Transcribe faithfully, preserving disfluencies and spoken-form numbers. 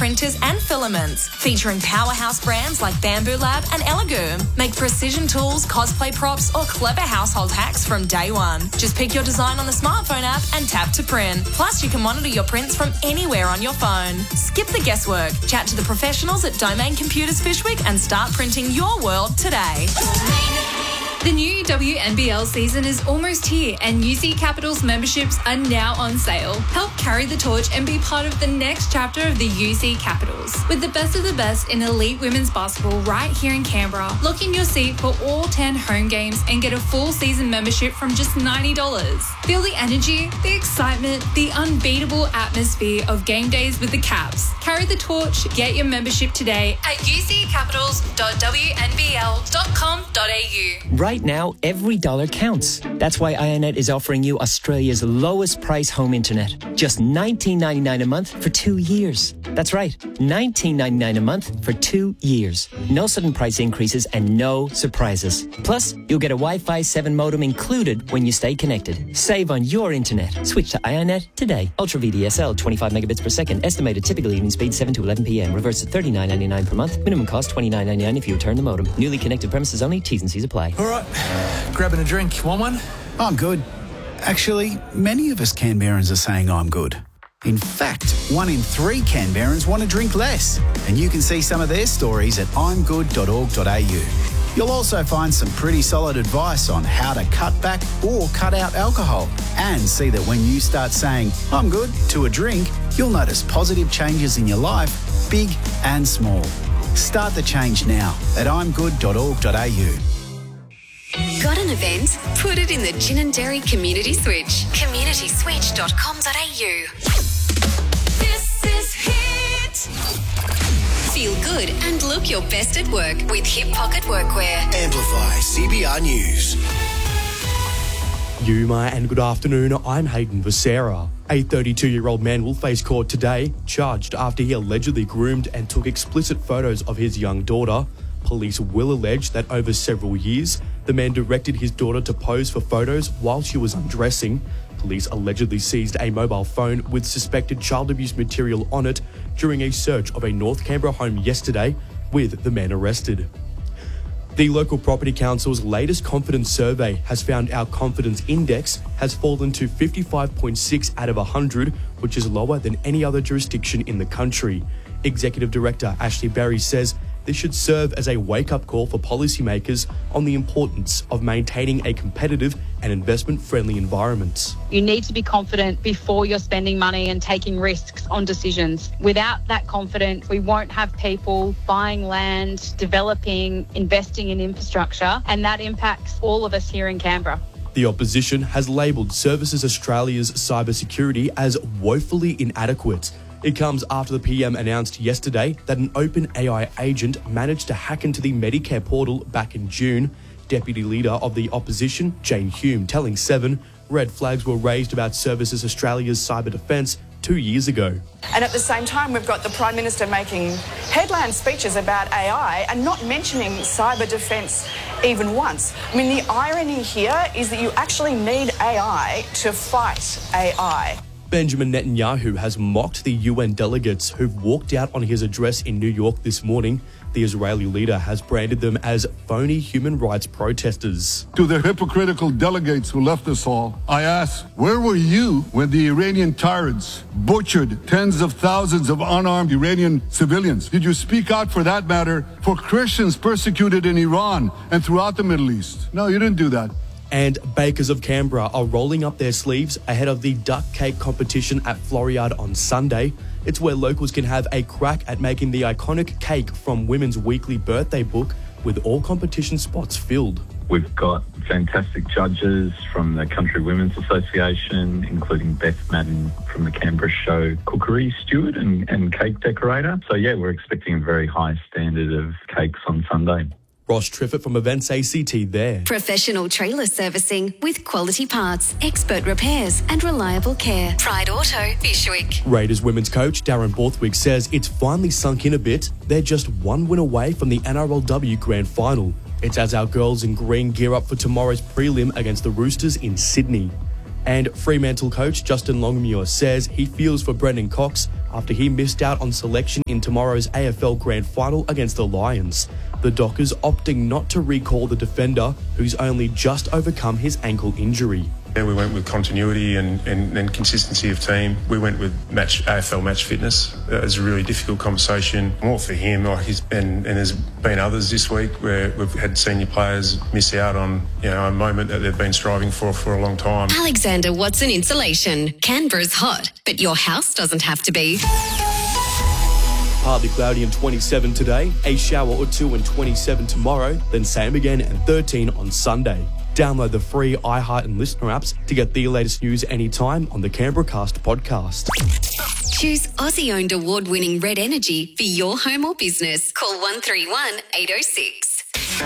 printers and filaments, featuring powerhouse brands like Bamboo Lab and Elegoo. Make precision tools, cosplay props, or clever household hacks from day one. Just pick your design on the smartphone app and tap to print. Plus, you can monitor your prints from anywhere on your phone. Skip the guesswork. Chat to the professionals at Domain Computers Fishwick and start printing your world today. The new W N B L season is almost here and U C Capital's memberships are now on sale. Help carry the torch and be part of the next chapter of the U C Capitals. With the best of the best in elite women's basketball right here in Canberra, lock in your seat for all ten home games and get a full season membership from just ninety dollars. Feel the energy, the excitement, the unbeatable atmosphere of game days with the Caps. Carry the torch, get your membership today at u c capitals dot w n b l dot com dot a u. Right now, every dollar counts. That's why iiNet is offering you Australia's lowest price home internet. Just nineteen ninety-nine a month for two years. That's right, nineteen ninety-nine a month for two years. No sudden price increases and no surprises. Plus, you'll get a Wi-Fi seven modem included when you stay connected. Save on your internet. Switch to iiNet today. Ultra V D S L, twenty-five megabits per second. Estimated typical evening speed seven to eleven p.m. Reverse at thirty-nine ninety-nine per month. Minimum cost twenty-nine ninety-nine if you return the modem. Newly connected premises only. T's and C's apply. All right, grabbing a drink. Want one? I'm good. Actually, many of us Canberrans are saying I'm good. In fact, one in three Canberrans want to drink less. And you can see some of their stories at i'm good dot org dot a u. You'll also find some pretty solid advice on how to cut back or cut out alcohol. And see that when you start saying, I'm good, to a drink, you'll notice positive changes in your life, big and small. Start the change now at i'm good dot org dot a u. Got an event? Put it in the Gin and Dairy Community Switch. community switch dot com dot a u. This is Hit. Feel good and look your best at work with Hip Pocket Workwear. Amplify C B R News. Yuma and good afternoon, I'm Hayden Becerra. A thirty-two-year-old man will face court today, charged after he allegedly groomed and took explicit photos of his young daughter. Police will allege that over several years, the man directed his daughter to pose for photos while she was undressing. Police allegedly seized a mobile phone with suspected child abuse material on it during a search of a North Canberra home yesterday, with the man arrested. The local property council's latest confidence survey has found our confidence index has fallen to fifty-five point six out of one hundred, which is lower than any other jurisdiction in the country. Executive Director Ashley Berry says this should serve as a wake-up call for policymakers on the importance of maintaining a competitive and investment-friendly environment. You need to be confident before you're spending money and taking risks on decisions. Without that confidence, we won't have people buying land, developing, investing in infrastructure, and that impacts all of us here in Canberra. The opposition has labelled Services Australia's cybersecurity as woefully inadequate. It comes after the P M announced yesterday that an open A I agent managed to hack into the Medicare portal back in June. Deputy Leader of the Opposition, Jane Hume, telling Seven, red flags were raised about Services Australia's cyber defence two years ago. And at the same time, we've got the Prime Minister making headline speeches about A I and not mentioning cyber defence even once. I mean, the irony here is that you actually need A I to fight A I. Benjamin Netanyahu has mocked the U N delegates who've walked out on his address in New York this morning. The Israeli leader has branded them as phony human rights protesters. To the hypocritical delegates who left us all, I ask, where were you when the Iranian tyrants butchered tens of thousands of unarmed Iranian civilians? Did you speak out, for that matter, for Christians persecuted in Iran and throughout the Middle East? No, you didn't do that. And bakers of Canberra are rolling up their sleeves ahead of the duck cake competition at Floriade on Sunday. It's where locals can have a crack at making the iconic cake from Women's Weekly birthday book, with all competition spots filled. We've got fantastic judges from the Country Women's Association, including Beth Madden from the Canberra Show cookery steward and, and cake decorator. So yeah, we're expecting a very high standard of cakes on Sunday. Ross Triffett from Events A C T there. Professional trailer servicing with quality parts, expert repairs and reliable care. Pride Auto, Fishwick. Raiders women's coach Darren Borthwick says it's finally sunk in a bit. They're just one win away from the N R L W Grand Final. It's as our girls in green gear up for tomorrow's prelim against the Roosters in Sydney. And Fremantle coach Justin Longmuir says he feels for Brendan Cox after he missed out on selection in tomorrow's A F L Grand Final against the Lions. The Dockers opting not to recall the defender who's only just overcome his ankle injury. Yeah, we went with continuity and, and, and consistency of team. We went with match A F L match fitness. It was a really difficult conversation, more for him. Like he's been, and there's been others this week where we've had senior players miss out on, you know, a moment that they've been striving for for a long time. Alexander Watson Insulation. Canberra's hot, but your house doesn't have to be. Partly cloudy and twenty-seven today, a shower or two and twenty-seven tomorrow, then same again and thirteen on Sunday. Download the free iHeart and Listener apps to get the latest news anytime on the Canberra Cast podcast. Choose Aussie-owned award-winning Red Energy for your home or business. Call one three one, eight oh six.